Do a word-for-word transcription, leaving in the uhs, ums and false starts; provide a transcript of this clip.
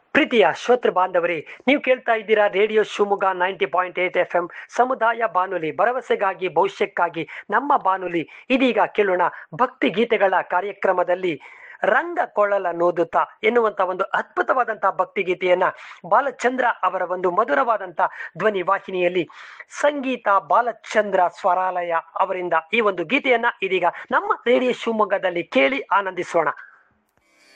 ಪ್ರೀತಿಯ ಶ್ರೋತೃ ಬಾಂಧವರೇ, ನೀವು ಕೇಳ್ತಾ ಇದ್ದೀರಾ radio Shivamogga ninety point eight F M ಸಮುದಾಯ ಬಾನುಲಿ, ಭರವಸೆಗಾಗಿ ಭವಿಷ್ಯಕ್ಕಾಗಿ ನಮ್ಮ ಬಾನುಲಿ. ಇದೀಗ ಕೇಳೋಣ ಭಕ್ತಿ ಗೀತೆಗಳ ಕಾರ್ಯಕ್ರಮದಲ್ಲಿ ರಂಗ ಕೊಳ್ಳಲ ನೋದುತ್ತಾ ಎನ್ನುವಂತ ಒಂದು ಅದ್ಭುತವಾದಂತಹ ಭಕ್ತಿ ಗೀತೆಯನ್ನ ಬಾಲಚಂದ್ರ ಅವರ ಒಂದು ಮಧುರವಾದಂತ ಧ್ವನಿ ವಾಹಿನಿಯಲ್ಲಿ ಸಂಗೀತ ಬಾಲಚಂದ್ರ ಸ್ವರಾಲಯ ಅವರಿಂದ ಈ ಒಂದು ಗೀತೆಯನ್ನ ಇದೀಗ ನಮ್ಮ ರೇಡಿಯೋ ಶಿವಮೊಗ್ಗದಲ್ಲಿ ಕೇಳಿ ಆನಂದಿಸೋಣ.